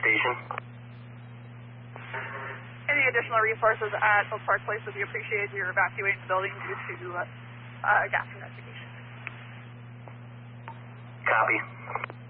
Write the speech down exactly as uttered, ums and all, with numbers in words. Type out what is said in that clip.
station. Any additional resources at Oak Park Place would be appreciated. We are evacuating the building due to uh, uh, gas investigation. Copy.